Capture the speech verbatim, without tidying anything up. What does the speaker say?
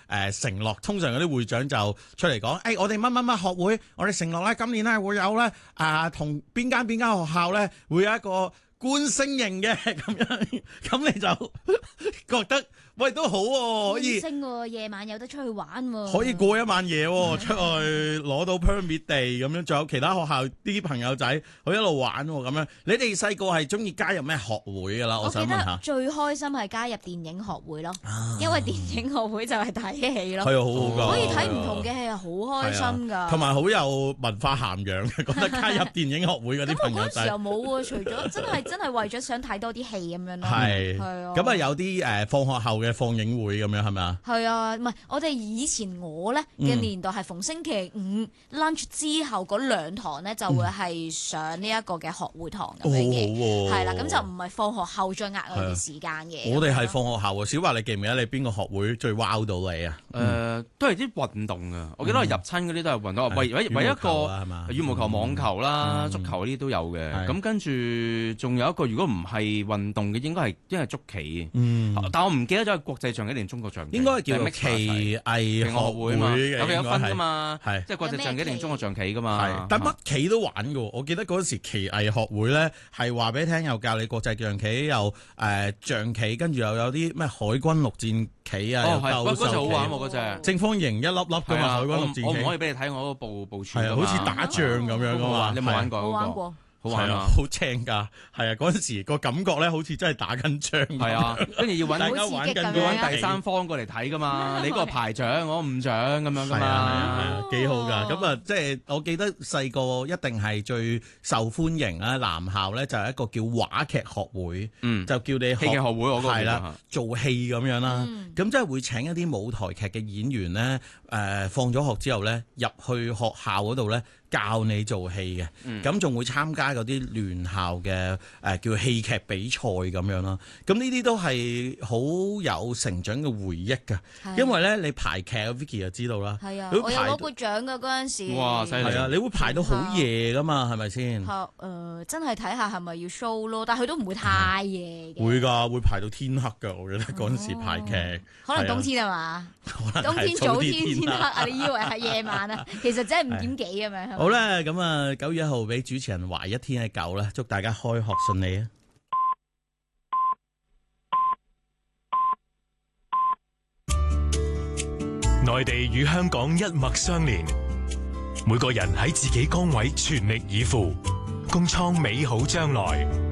誒承諾，通常嗰啲會長就出嚟講，誒、哎、我哋乜乜乜學會，我哋承諾咧今年咧會有咧啊同邊間邊間學校咧會有一個觀星營嘅咁樣，咁你就覺得喂都好喎、啊，可以星喎，夜晚有得出去玩喎， 可以過一晚夜喎，出去攞到 permit 地咁樣，仲有其他學校啲朋友仔去一路玩喎咁樣。你哋細個係中意加入咩學會㗎啦？我想問下。 最開心係加入電影學會咯，啊、因為電影學會就係睇戲咯， 係啊，好好㗎， 可以睇唔同嘅戲係好開心㗎， 同埋好有文化涵養嘅，覺得加入電影學會嗰啲朋友仔。 咁我嗰時又冇喎，除咗真係真係為咗想睇多啲戲咁樣咯。 係， 係啊。 咁啊有啲誒放學後嘅放映會咁樣係咪啊？ 係啊，唔係我哋以前我咧嘅年代係逢星期五 lunch 之後嗰兩堂咧就會係上呢一個嘅學會堂咁樣嘅，係啦，咁就唔係放學後再額外嘅時間嘅。 我哋係放學後啊，小華你記唔記得你邊個學會最 wow 到你啊？ 誒，都係啲運動啊！我記得我入親嗰啲都係運動，唯唯唯一個羽毛球、網球啦、足球呢啲都有嘅。咁跟住仲有一個，如果唔係運動嘅，應該係因為捉棋。嗯，但我唔記得咗係國際象棋定中國象棋。 應該叫棋藝學會啊嘛， 有嘅有分噶嘛， 係即係國際象棋定中國象棋噶嘛。 但乜棋都玩噶，我記得嗰時棋藝學會咧係話俾你聽，又教你國際象棋，又誒象棋，跟住又有啲咩海軍陸戰棋啊。 哦，係嗰嗰隻好玩喎，嗰隻正方形一粒粒噶嘛，海軍陸戰棋。 我唔可以俾你睇我嗰個部部署。 係啊，好似打仗咁樣噶嘛。 你有冇玩過？ 冇玩過。 好玩啊， 好正噶，係啊！嗰陣時個感覺咧，好似真係打緊仗。 係啊，跟住要揾大家玩緊， 要揾第三方過嚟睇噶嘛。你嗰個排獎，我五獎咁樣噶嘛。 係啊，係啊，幾好噶。咁啊，即係我記得細個一定係最受歡迎啊！男校咧就係一個叫話劇學會，嗯，就叫你戲劇學會，我覺得係啦，做戲咁樣啦。咁即係會請一啲舞台劇嘅演員咧，誒放咗學之後咧，入去學校嗰度咧。教你做戲嘅，咁仲、嗯、會參加嗰啲聯校嘅誒、呃、叫戲劇比賽咁樣啦。咁呢啲都係好有成長嘅回憶㗎，啊、因為咧你排劇啊 Vicky 就知道啦。 係啊，我有攞過獎㗎嗰陣時。 哇，犀利！係啊，你會排到好夜㗎嘛？係咪先？ 誒、呃，真係睇下係咪要 show 咯，但係佢都唔會太夜嘅。 會㗎，會排到天黑㗎。我記得嗰陣時排劇， 哦、可能冬天係嘛？冬天早天先黑啊！你以為係夜晚啊？其實真係五點幾咁樣。 好啦，咁啊九月一號俾主持人懷一天嘅狗啦，祝大家開學順利啊！ 內地與香港一脈相連，每個人喺自己崗位全力以赴，共創美好將來。